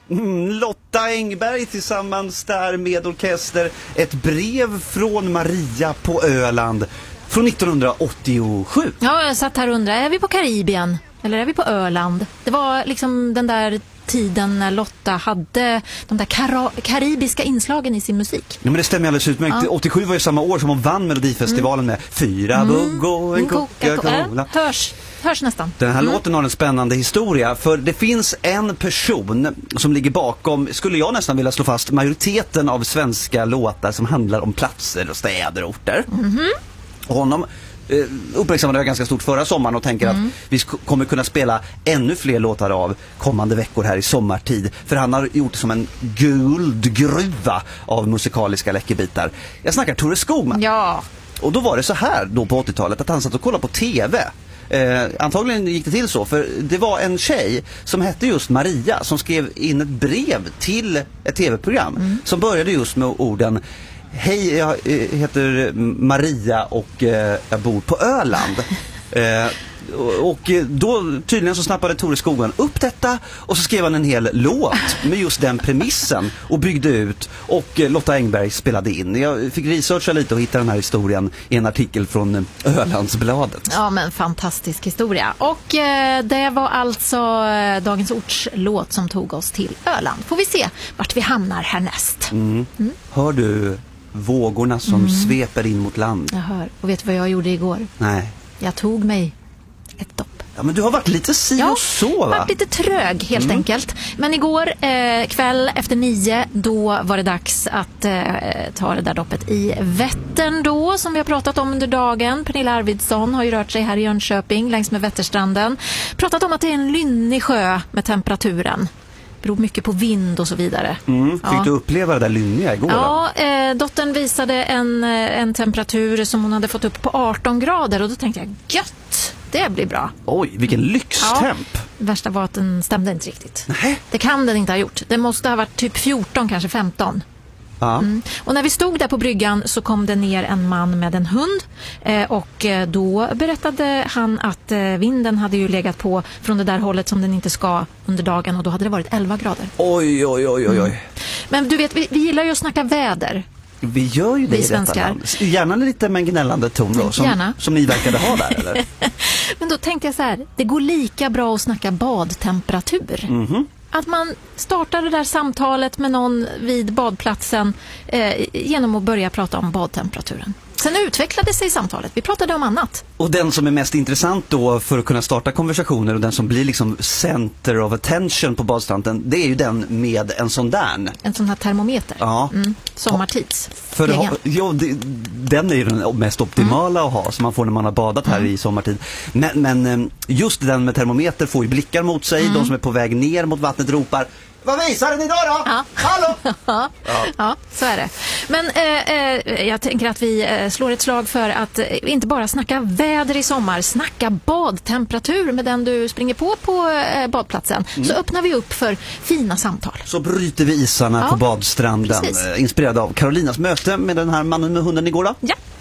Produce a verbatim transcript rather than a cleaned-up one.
Mm, Lotta Engberg tillsammans där med orkester. Ett brev från Maria på Öland från nittonhundraåttiosju. Ja, jag satt här och undrade, är vi på Karibien eller är vi på Öland? Det var liksom den där tiden när Lotta hade de där kara- karibiska inslagen i sin musik. Ja, men det stämmer alldeles utmärkt. Ja. åttiosju var ju samma år som hon vann Melodifestivalen med Fyra mm. bugg och en Coca-Cola. Hörs, hörs nästan. Den här mm. låten har en spännande historia, för det finns en person som ligger bakom, skulle jag nästan vilja slå fast, majoriteten av svenska låtar som handlar om platser och städer och orter. Mm-hmm. Och honom eh, uppmärksammade jag ganska stort förra sommaren och tänker mm. att vi sk- kommer kunna spela ännu fler låtar av kommande veckor här i sommartid. För han har gjort det som en guldgruva av musikaliska läckerbitar. Jag snackar Tore Skogman. Ja. Och då var det så här då på åttiotalet att han satt och kollade på tv. Eh, antagligen gick det till så, för det var en tjej som hette just Maria som skrev in ett brev till ett tv-program mm. som började just med orden: hej, jag heter Maria och eh, jag bor på Öland. eh, och då tydligen så snappade Tore Skogman upp detta och så skrev han en hel låt med just den premissen och byggde ut, och eh, Lotta Engberg spelade in. Jag fick researcha lite och hitta den här historien i en artikel från Ölandsbladet. Ja, men fantastisk historia. Och eh, det var alltså eh, Dagens Orts låt som tog oss till Öland. Får vi se vart vi hamnar härnäst. Mm. Mm. Hör du vågorna som mm. sveper in mot land? Jag hör. Och vet du vad jag gjorde igår? Nej. Jag tog mig ett dopp. Ja, men du har varit lite si ja, och så, va? varit lite trög helt mm. enkelt. Men igår eh, kväll efter nio, då var det dags att eh, ta det där doppet i Vättern då, som vi har pratat om under dagen. Pernilla Arvidsson har ju rört sig här i Jönköping längs med Vätterstranden. Pratat om att det är en lynnig sjö med temperaturen. Beror mycket på vind och så vidare. Mm. Fick ja. du uppleva det där lynniga igår? Ja, eh, dottern visade en, en temperatur som hon hade fått upp på arton grader, och då tänkte jag, gött, det blir bra. Oj, vilken lyxtemp. Ja, det värsta var att den stämde inte riktigt. Nej. Det kan den inte ha gjort. Det måste ha varit typ fjorton, kanske femton. Ja. Mm. Och när vi stod där på bryggan så kom det ner en man med en hund, eh, och eh, då berättade han att eh, vinden hade ju legat på från det där hållet som den inte ska under dagen, och då hade det varit elva grader. Oj, oj, oj, oj, oj. Mm. Men du vet, vi, vi gillar ju att snacka väder. Vi gör ju det vi i detta land. Gärna lite med en gnällande ton då, som, som ni verkade ha där, eller? Men då tänkte jag så här, det går lika bra att snacka badtemperatur. Mhm. Att man startar det där samtalet med någon vid badplatsen eh, genom att börja prata om badtemperaturen. Sen utvecklade sig samtalet. Vi pratade om annat. Och den som är mest intressant då för att kunna starta konversationer, och den som blir liksom center of attention på badstranden, det är ju den med en sån där. En sån här termometer. Ja. Mm. Sommartids. För ha, jo, det, den är ju den mest optimala mm. att ha, som man får när man har badat här mm. i sommartid. Men, men just den med termometer får ju blickar mot sig. Mm. De som är på väg ner mot vattnet ropar: vad visar den idag då? Ja. Hallå? ja. ja, så är det. Men eh, eh, jag tänker att vi eh, slår ett slag för att eh, inte bara snacka väder i sommar, snacka badtemperatur med den du springer på på eh, badplatsen. Mm. Så öppnar vi upp för fina samtal. Så bryter vi isarna ja. på badstranden. Eh, inspirerad av Carolinas möte med den här mannen med hunden igår då. Ja.